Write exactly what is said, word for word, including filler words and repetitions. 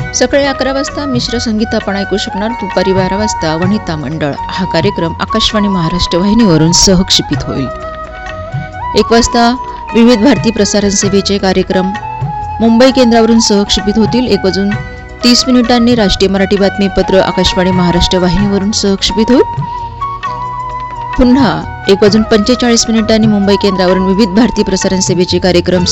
सकाळी अकरा वाजता मिश्र संगीत आपण ऐकू शकणार. दुपारी बारा वाजता वनिता मंडळ हा कार्यक्रम आकाशवाणी महाराष्ट्र वाहिनीवरून सहक्षेपित होईल. एक वाजता विविध भारती प्रसारण सेवेचे कार्यक्रम मुंबई केंद्रावरून सहक्षेपित होतील. एक वाजून तीस मिनिटांनी राष्ट्रीय मराठी बातमीपत्र आकाशवाणी महाराष्ट्र वाहिनीवरून सहक्षेपित होईल. पुन्हा एक वाजून पंचेचाळीस मिनिटांनी मुंबई केंद्रावरून विविध भारती प्रसारण सेवेचे कार्यक्रम